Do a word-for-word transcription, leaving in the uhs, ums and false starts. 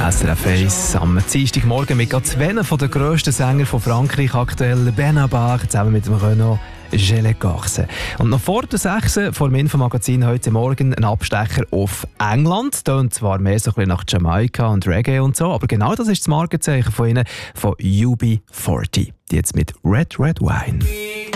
S R F eins am Dienstagmorgen mit zwei von den grössten Sängern von Frankreich aktuell, Benabar, zusammen mit dem Renaud Gélé Garce. Und noch vor der sechs vor dem Infomagazin heute Morgen ein Abstecher auf England. Tönt zwar mehr so ein bisschen nach Jamaika und Reggae und so, aber genau das ist das Markenzeichen von ihnen, von U B vierzig. Jetzt mit Red Red Wine.